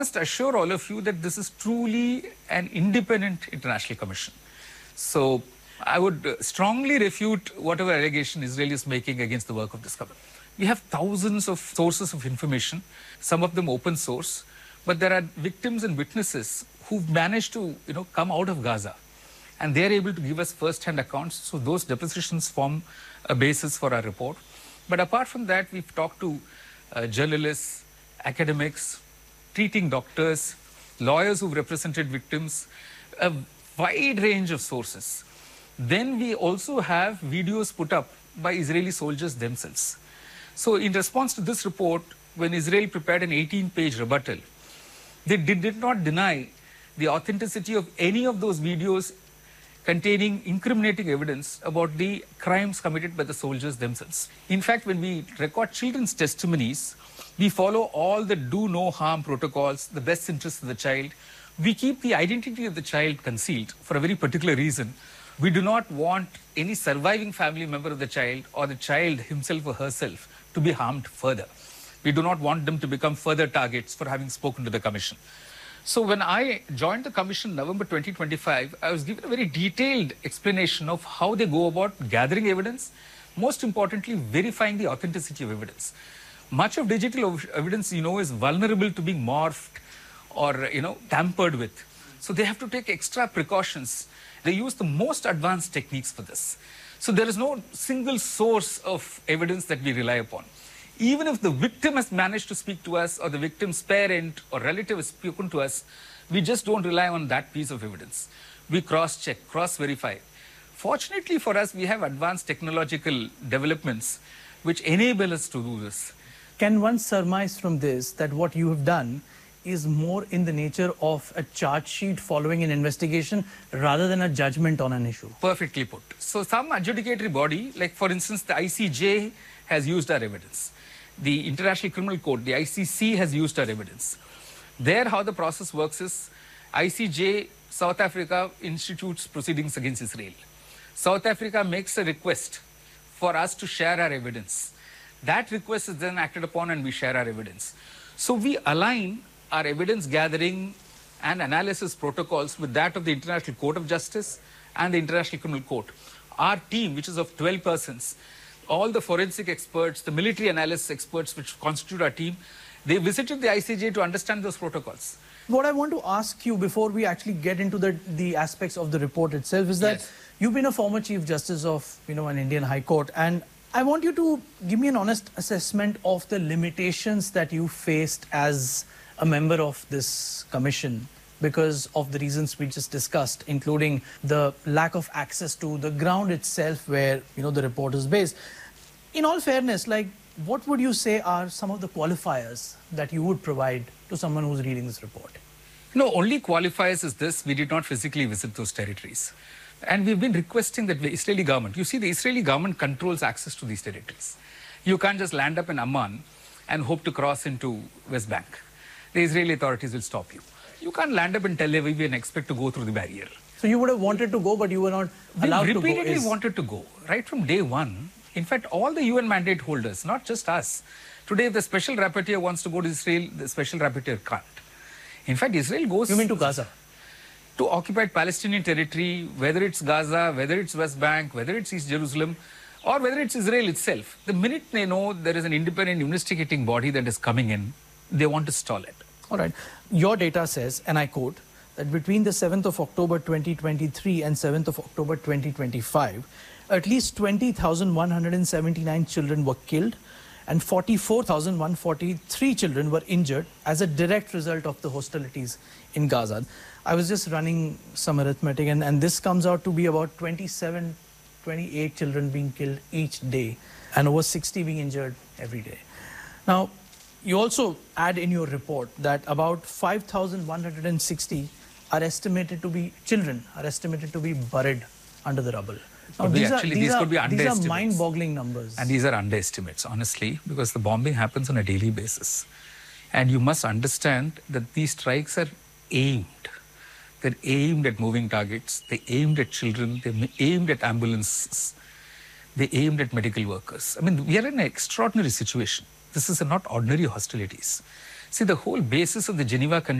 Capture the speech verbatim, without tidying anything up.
must assure all of you that this is truly an independent international commission. So I would uh, strongly refute whatever allegation Israel is making against the work of this commission. We have thousands of sources of information, some of them open source, but there are victims and witnesses who've managed to, you know, come out of Gaza, and they're able to give us first-hand accounts. So those depositions form a basis for our report. But apart from that, we've talked to uh, journalists, academics, treating doctors, lawyers who've represented victims, a wide range of sources. Then we also have videos put up by Israeli soldiers themselves. So in response to this report, when Israel prepared an eighteen-page rebuttal, they did, did not deny the authenticity of any of those videos containing incriminating evidence about the crimes committed by the soldiers themselves. In fact, when we record children's testimonies, we follow all the do no harm protocols, the best interests of the child. We keep the identity of the child concealed for a very particular reason. We do not want any surviving family member of the child or the child himself or herself to be harmed further. We do not want them to become further targets for having spoken to the commission. So when I joined the commission in November twenty twenty-five, I was given a very detailed explanation of how they go about gathering evidence, most importantly, verifying the authenticity of evidence. Much of digital evidence, you know, is vulnerable to being morphed or, you know, tampered with. So they have to take extra precautions. They use the most advanced techniques for this. So there is no single source of evidence that we rely upon. Even if the victim has managed to speak to us or the victim's parent or relative has spoken to us, we just don't rely on that piece of evidence. We cross-check, cross-verify. Fortunately for us, we have advanced technological developments which enable us to do this. Can one surmise from this that what you have done is more in the nature of a charge sheet following an investigation rather than a judgment on an issue? Perfectly put. So some adjudicatory body, like for instance, the I C J has used our evidence. The International Criminal Court, the I C C, has used our evidence. There, how the process works is I C J, South Africa, institutes proceedings against Israel. South Africa makes a request for us to share our evidence. That request is then acted upon and we share our evidence. So we align our evidence gathering and analysis protocols with that of the International Court of Justice and the International Criminal Court. Our team, which is of twelve persons, all the forensic experts, the military analysis experts which constitute our team, they visited the I C J to understand those protocols. What I want to ask you before we actually get into the, the aspects of the report itself is that yes, you've been a former Chief Justice of, you know, an Indian High Court, and I want you to give me an honest assessment of the limitations that you faced as a member of this commission because of the reasons we just discussed, including the lack of access to the ground itself where, you know, the report is based. In all fairness, like, what would you say are some of the qualifiers that you would provide to someone who's reading this report? No, only qualifiers is this: we did not physically visit those territories. And we've been requesting that the Israeli government, you see, the Israeli government controls access to these territories. You can't just land up in Amman and hope to cross into West Bank. The Israeli authorities will stop you. You can't land up in Tel Aviv and expect to go through the barrier. So you would have wanted to go, but you were not allowed to go. We repeatedly is... wanted to go, right from day one. In fact, all the U N mandate holders, not just us. Today, if the special rapporteur wants to go to Israel, the special rapporteur can't. In fact, Israel goes... You mean to Gaza? To occupied Palestinian territory, whether it's Gaza, whether it's West Bank, whether it's East Jerusalem, or whether it's Israel itself. The minute they know there is an independent investigating body that is coming in, they want to stall it. All right. Your data says, and I quote, that between the seventh of October twenty twenty-three and seventh of October twenty twenty-five, at least twenty thousand one hundred seventy-nine children were killed and forty-four thousand one hundred forty-three children were injured as a direct result of the hostilities in Gaza. I was just running some arithmetic, and, and this comes out to be about twenty-seven, twenty-eight children being killed each day and over sixty being injured every day. Now, you also add in your report that about five thousand one hundred sixty are estimated to be children, are estimated to be buried under the rubble. Now, these, these, actually, are, these, these are, could be underestimates. These are mind-boggling numbers. And these are underestimates, honestly, because the bombing happens on a daily basis. And you must understand that these strikes are aimed. They're aimed at moving targets. They're aimed at children. They're aimed at ambulances. They're aimed at medical workers. I mean, we are in an extraordinary situation. This is not ordinary hostilities. See, the whole basis of the Geneva Convention